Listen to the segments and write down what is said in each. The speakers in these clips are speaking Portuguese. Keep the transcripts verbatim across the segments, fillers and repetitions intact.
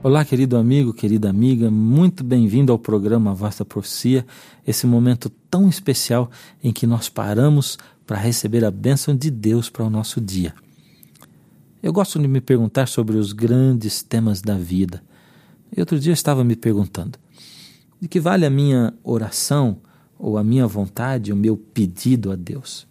Olá, querido amigo, querida amiga, muito bem-vindo ao programa Voz da Profecia, esse momento tão especial em que nós paramos para receber a bênção de Deus para o nosso dia. Eu gosto de me perguntar sobre os grandes temas da vida. E outro dia eu estava me perguntando, de que vale a minha oração ou a minha vontade, o meu pedido a Deus?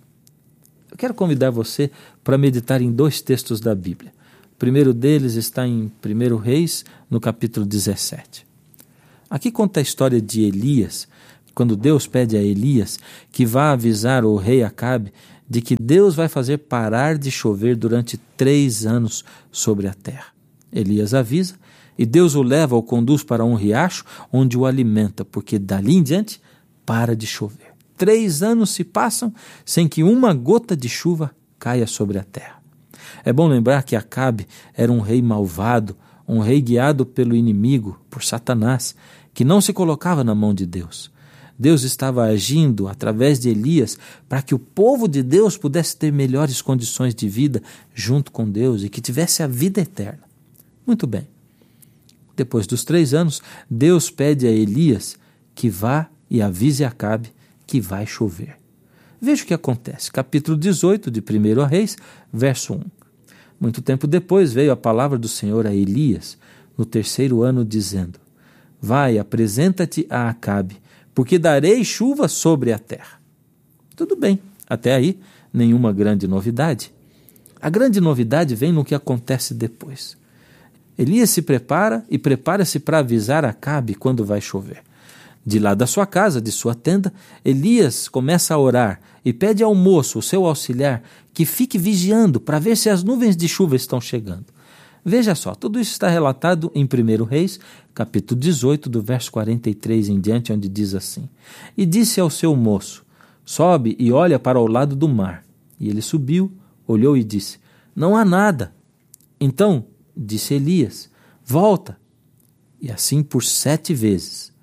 Eu quero convidar você para meditar em dois textos da Bíblia. O primeiro deles está em primeiro Reis, no capítulo dezessete. Aqui conta a história de Elias, quando Deus pede a Elias que vá avisar o rei Acabe de que Deus vai fazer parar de chover durante três anos sobre a terra. Elias avisa e Deus o leva ou conduz para um riacho onde o alimenta, porque dali em diante para de chover. Três anos se passam sem que uma gota de chuva caia sobre a terra. É bom lembrar que Acabe era um rei malvado, um rei guiado pelo inimigo, por Satanás, que não se colocava na mão de Deus. Deus estava agindo através de Elias para que o povo de Deus pudesse ter melhores condições de vida junto com Deus e que tivesse a vida eterna. Muito bem. Depois dos três anos, Deus pede a Elias que vá e avise Acabe que vai chover. Veja o que acontece. Capítulo dezoito de primeiro Reis, verso um. Muito tempo depois veio a palavra do Senhor a Elias, no terceiro ano, dizendo: Vai, apresenta-te a Acabe, porque darei chuva sobre a terra. Tudo bem, até aí nenhuma grande novidade. A grande novidade vem no que acontece depois. Elias se prepara e prepara-se para avisar Acabe quando vai chover. De lá da sua casa, de sua tenda, Elias começa a orar e pede ao moço, o seu auxiliar, que fique vigiando para ver se as nuvens de chuva estão chegando. Veja só, tudo isso está relatado em primeiro Reis, capítulo dezoito, do verso quarenta e três em diante, onde diz assim: E disse ao seu moço: Sobe e olha para o lado do mar. E ele subiu, olhou e disse: Não há nada. Então disse Elias: Volta. E assim por sete vezes.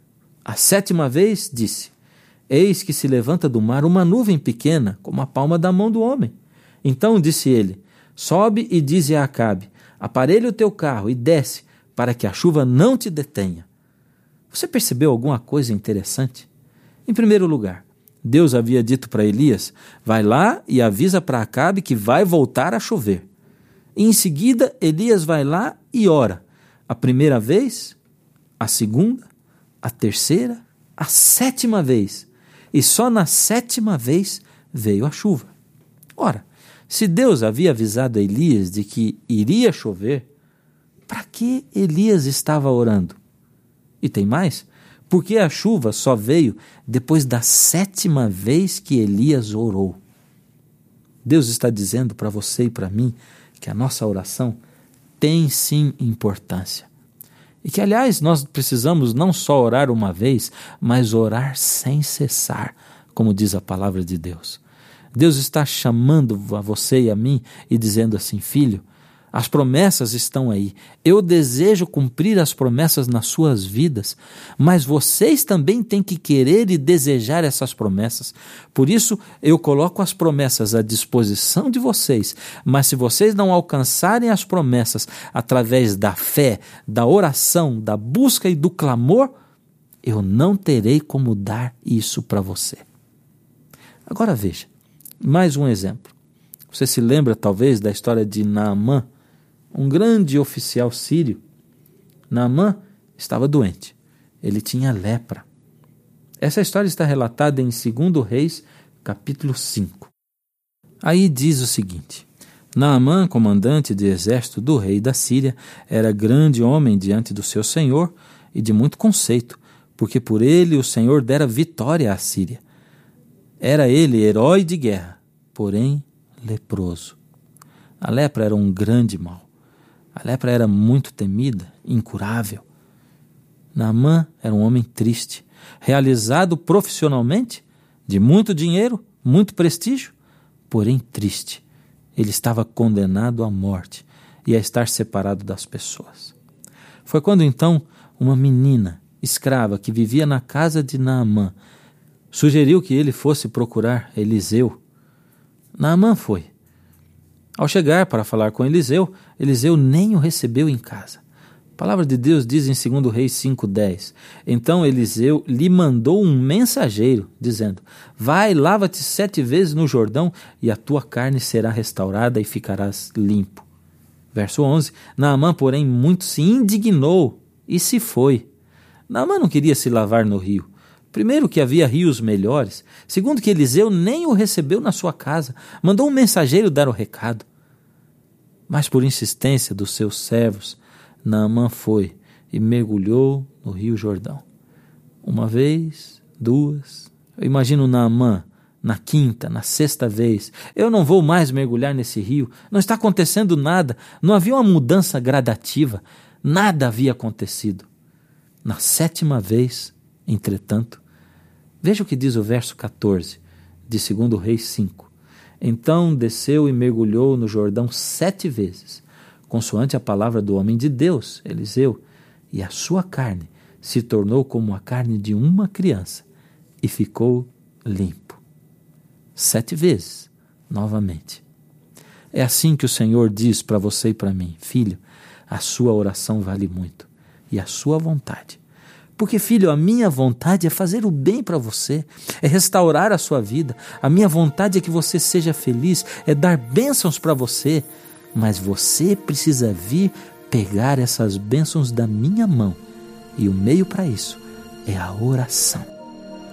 A sétima vez disse: Eis que se levanta do mar uma nuvem pequena, como a palma da mão do homem. Então disse ele: Sobe e dize a Acabe: Aparelha o teu carro e desce, para que a chuva não te detenha. Você percebeu alguma coisa interessante? Em primeiro lugar, Deus havia dito para Elias: Vai lá e avisa para Acabe que vai voltar a chover. E em seguida, Elias vai lá e ora. A primeira vez, a segunda, a terceira, a sétima vez. E só na sétima vez veio a chuva. Ora, se Deus havia avisado a Elias de que iria chover, para que Elias estava orando? E tem mais, porque a chuva só veio depois da sétima vez que Elias orou. Deus está dizendo para você e para mim que a nossa oração tem sim importância. E que, aliás, nós precisamos não só orar uma vez, mas orar sem cessar, como diz a palavra de Deus. Deus está chamando a você e a mim e dizendo assim: Filho, as promessas estão aí. Eu desejo cumprir as promessas nas suas vidas, mas vocês também têm que querer e desejar essas promessas. Por isso, eu coloco as promessas à disposição de vocês, mas se vocês não alcançarem as promessas através da fé, da oração, da busca e do clamor, eu não terei como dar isso para você. Agora veja, mais um exemplo. Você se lembra talvez da história de Naamã, um grande oficial sírio. Naamã estava doente. Ele tinha lepra. Essa história está relatada em segundo Reis, capítulo cinco. Aí diz o seguinte: Naamã, comandante de exército do rei da Síria, era grande homem diante do seu senhor e de muito conceito, porque por ele o Senhor dera vitória à Síria. Era ele herói de guerra, porém leproso. A lepra era um grande mal. A lepra era muito temida, incurável. Naamã era um homem triste, realizado profissionalmente, de muito dinheiro, muito prestígio, porém triste. Ele estava condenado à morte e a estar separado das pessoas. Foi quando então uma menina escrava que vivia na casa de Naamã sugeriu que ele fosse procurar Eliseu. Naamã foi. Ao chegar para falar com Eliseu, Eliseu nem o recebeu em casa. palavra de Deus diz em segundo Reis cinco, dez, então Eliseu lhe mandou um mensageiro, dizendo, vai, lava-te sete vezes no Jordão, e a tua carne será restaurada e ficarás limpo. Verso onze, Naamã, porém, muito se indignou e se foi. Naamã não queria se lavar no rio. Primeiro, que havia rios melhores. Segundo, que Eliseu nem o recebeu na sua casa. Mandou um mensageiro dar o recado. Mas por insistência dos seus servos, Naamã foi e mergulhou no rio Jordão. Uma vez, duas. Eu imagino Naamã na quinta, na sexta vez. Eu não vou mais mergulhar nesse rio. Não está acontecendo nada. Não havia uma mudança gradativa. Nada havia acontecido. Na sétima vez, entretanto, veja o que diz o verso catorze de segundo Reis cinco. Então desceu e mergulhou no Jordão sete vezes, consoante a palavra do homem de Deus, Eliseu, e a sua carne se tornou como a carne de uma criança e ficou limpo. Sete vezes, novamente. É assim que o Senhor diz para você e para mim, filho, a sua oração vale muito, e a sua vontade. Porque, filho, a minha vontade é fazer o bem para você, é restaurar a sua vida. A minha vontade é que você seja feliz, é dar bênçãos para você. Mas você precisa vir pegar essas bênçãos da minha mão. E o meio para isso é a oração.